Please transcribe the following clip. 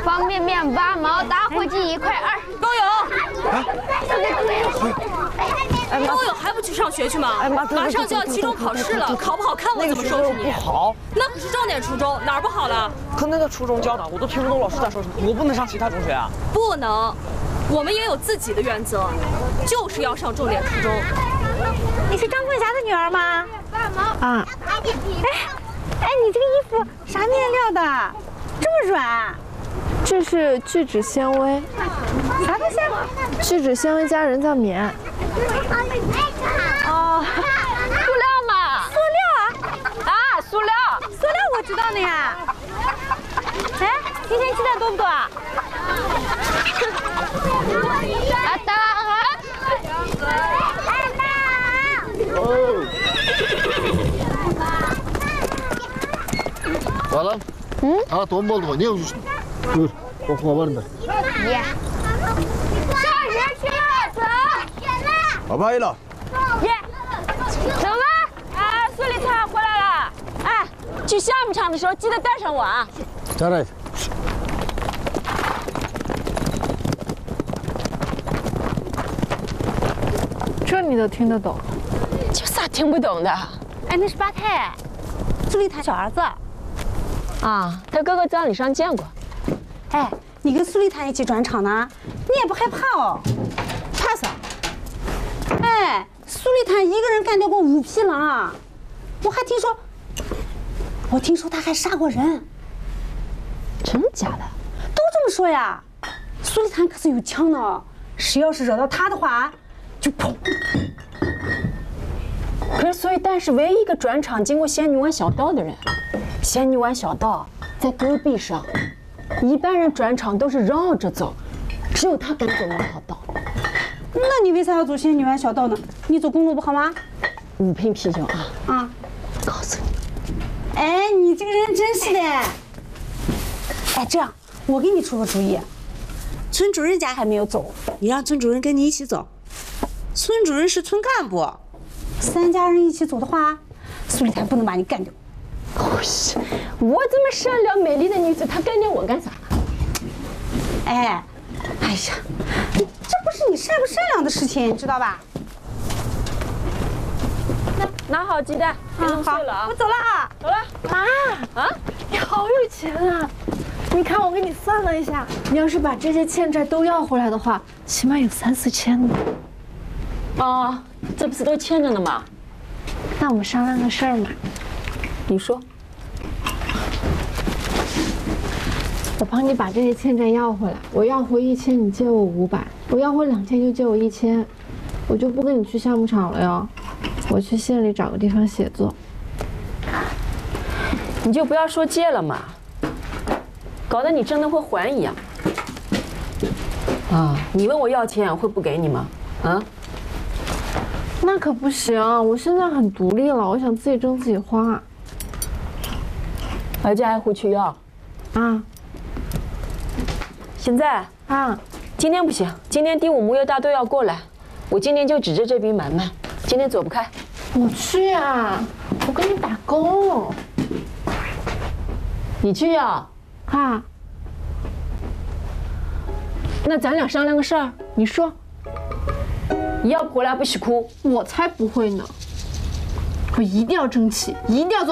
方便面8毛，打火机1块2。 高勇，高勇还不去上学去吗？马上就要期中考试了，考不好看我怎么收拾你？ 不好， 那可是重点初中，哪儿不好了？ 可那个初中教的我都听不懂老师在说什么，我不能上其他中学啊。 不能，我们也有自己的原则，就是要上重点初中。 你是张凤霞的女儿吗？啊。哎，你这个衣服啥面料的？这么软？ 这是聚酯纤维。 啥东西？ 聚酯纤维加人造棉。 哦， 塑料嘛。 塑料啊，塑料。 塑料我知道的呀。哎，今天鸡蛋多不多啊？ 大 Oğlum. Ha don oldu. Ne ucuz? Dur. Okuma var mı? Ye. 上学去了，走。 好吧，了。 耶，走了。啊，苏里特回来了。哎，去项目场的时候记得带上我啊。 잘해. 这你都听得懂？ 有啥听不懂的？ 哎，那是八太，苏丽谈小儿子。 啊，他哥哥葬礼上见过。 哎，你跟苏丽谈一起转场呢，你也不害怕哦？ 怕啥？ 哎，苏丽谈一个人干掉过5匹狼啊！我听说他还杀过人。 真的假的？ 都这么说呀。苏丽谈可是有枪呢，谁要是惹到他的话，就砰！ 可是苏丽蛋是唯一一个转场经过仙女湾小道的人。仙女湾小道在戈壁上，一般人转场都是绕着走，只有他敢走那条道。 那你为啥要走仙女湾小道呢？你走公路不好吗 ？5瓶啤酒啊！ 啊， 告诉你。 哎，你这个人真是的。哎，这样，我给你出个主意。村主任家还没有走，你让村主任跟你一起走。村主任是村干部，3家人一起走的话，苏丽谈不能把你干掉。 我这么善良美丽的女子，她干掉我干啥？ 哎呀，这不是你善不善良的事情，知道吧？ 拿好鸡蛋，别弄碎了啊！ 我走了啊， 走了。 妈，你好有钱啊！你看我给你算了一下，你要是把这些欠债都要回来的话，起码有3、4千呢。 哦，这不是都欠着呢吗？ 那我们商量个事儿嘛。 你说。 我帮你把这些欠债要回来，我要回1000，你借我500；我要回2000，就借我1000。我就不跟你去项目场了哟，我去县里找个地方写作。 你就不要说借了嘛，搞得你真的会还一样。啊，你问我要钱，我会不给你吗？啊？ 那可不行，我现在很独立了，我想自己挣自己花。 挨家挨户去要。 啊。 现在啊， 今天不行，今天第5木业大队要过来，我今天就指着这笔买卖，今天走不开。 我去呀，我给你打工。 你去呀？ 啊。 那咱俩商量个事儿， 你说。 你要回来不许哭。 我才不会呢，我一定要争气，一定要做。